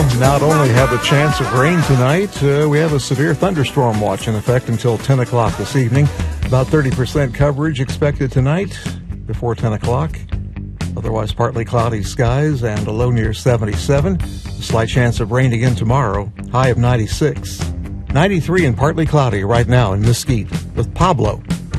Well, not only have a chance of rain tonight, we have a severe thunderstorm watch in effect until 10 o'clock this evening. About 30% coverage expected tonight before 10 o'clock. Otherwise, partly cloudy skies and a low near 77. A slight chance of rain again tomorrow, high of 96. 93 and partly cloudy right now in Mesquite with Pablo.